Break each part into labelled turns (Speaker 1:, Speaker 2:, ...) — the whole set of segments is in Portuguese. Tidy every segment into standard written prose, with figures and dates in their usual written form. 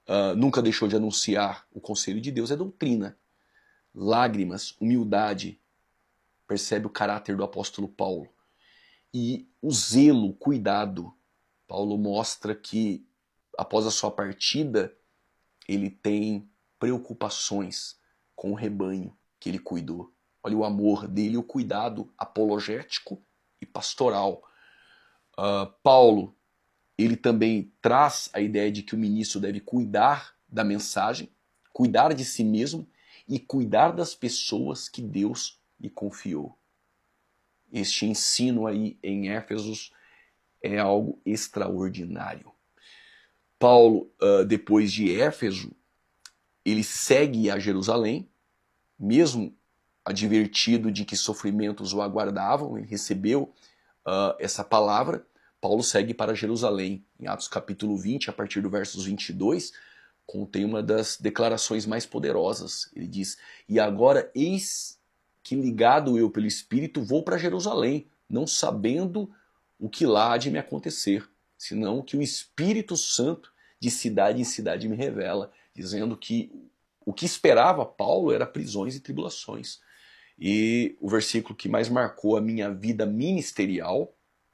Speaker 1: nunca deixou de anunciar o conselho de Deus, é doutrina. Lágrimas, humildade, percebe o caráter do apóstolo Paulo. E o zelo, o cuidado. Paulo mostra que após a sua partida, ele tem preocupações com o rebanho que ele cuidou. Olha o amor dele, o cuidado apologético e pastoral. Paulo, ele também traz a ideia de que o ministro deve cuidar da mensagem, cuidar de si mesmo e cuidar das pessoas que Deus lhe confiou. Este ensino aí em Éfesos é algo extraordinário. Paulo, depois de Éfeso, ele segue a Jerusalém, mesmo advertido de que sofrimentos o aguardavam, ele recebeu essa palavra. Paulo segue para Jerusalém. Em Atos capítulo 20, a partir do versos 22, contém uma das declarações mais poderosas. Ele diz: "E agora eis que, ligado eu pelo Espírito, vou para Jerusalém, não sabendo o que lá há de me acontecer, senão que o Espírito Santo de cidade em cidade me revela", dizendo que o que esperava Paulo era prisões e tribulações. E o versículo que mais marcou a minha vida ministerial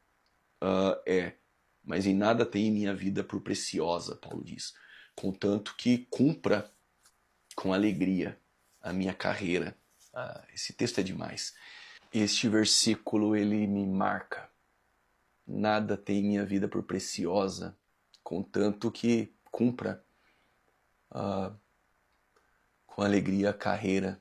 Speaker 1: "Mas em nada tem minha vida por preciosa", Paulo diz, "contanto que cumpra com alegria a minha carreira". Esse texto é demais. Este versículo, ele me marca. Nada tem minha vida por preciosa, contanto que cumpra com alegria a carreira.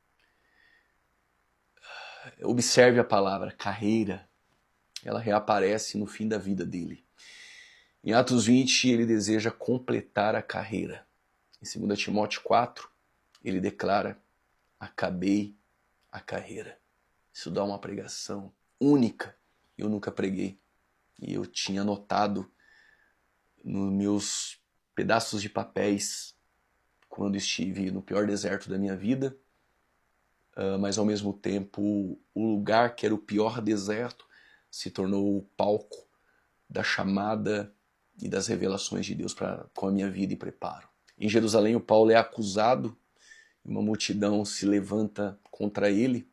Speaker 1: Observe a palavra carreira. Ela reaparece no fim da vida dele. Em Atos 20, ele deseja completar a carreira. Em 2 Timóteo 4, ele declara: "Acabei a carreira". Isso dá uma pregação única. Eu nunca preguei. E eu tinha anotado nos meus pedaços de papéis quando estive no pior deserto da minha vida, mas ao mesmo tempo o lugar que era o pior deserto se tornou o palco da chamada e das revelações de Deus com a minha vida e preparo. Em Jerusalém, o Paulo é acusado, uma multidão se levanta contra ele.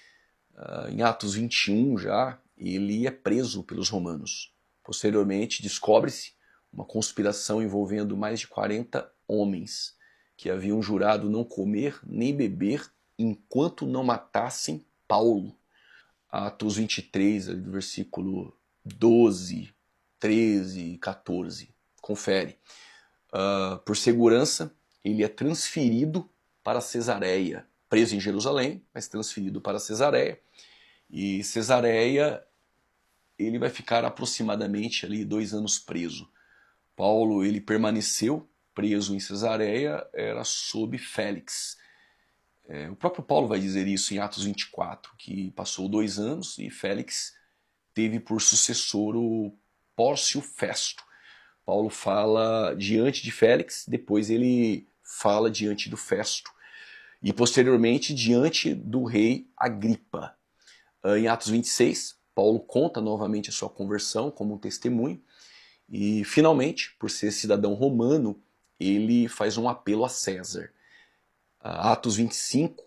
Speaker 1: Em Atos 21 já, ele é preso pelos romanos. Posteriormente, descobre-se uma conspiração envolvendo mais de 40 homens que haviam jurado não comer nem beber enquanto não matassem Paulo. Atos 23, do versículo 12, 13 e 14. Confere. Por segurança, ele é transferido para Cesareia. Preso em Jerusalém, mas transferido para Cesareia. E Cesareia, ele vai ficar aproximadamente ali 2 anos preso. Paulo, ele permaneceu preso em Cesareia, era sob Félix. O próprio Paulo vai dizer isso em Atos 24, que passou 2 anos e Félix teve por sucessor o Pórcio Festo. Paulo fala diante de Félix, depois ele fala diante do Festo e posteriormente diante do rei Agripa. Em Atos 26, Paulo conta novamente a sua conversão como um testemunho e finalmente, por ser cidadão romano, ele faz um apelo a César. Atos 25,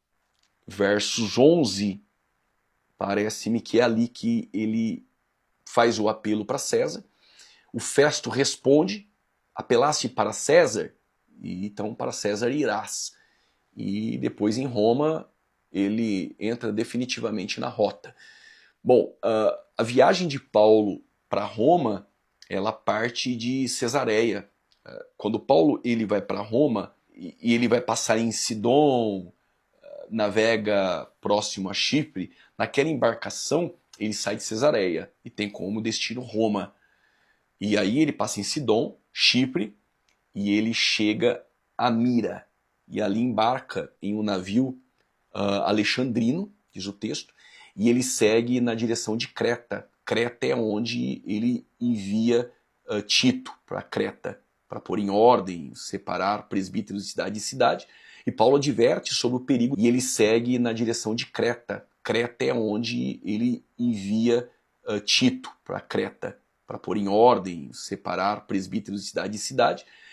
Speaker 1: versos 11, parece-me que é ali que ele faz o apelo para César. O Festo responde: "Apelaste para César? E então para César irás". E depois em Roma ele entra definitivamente na rota. Bom, a viagem de Paulo para Roma, ela parte de Cesareia. Quando Paulo ele vai para Roma e ele vai passar em Sidom, navega próximo a Chipre, naquela embarcação ele sai de Cesareia e tem como destino Roma. E aí ele passa em Sidom, Chipre, e ele chega a Mira. E ali embarca em um navio alexandrino, diz o texto, e ele segue na direção de Creta. Creta é onde ele envia Tito para Creta, para pôr em ordem, separar presbíteros de cidade em cidade. E Paulo adverte sobre o perigo e ele segue na direção de Creta. Creta é onde ele envia Tito para Creta, para pôr em ordem, separar presbíteros de cidade em cidade.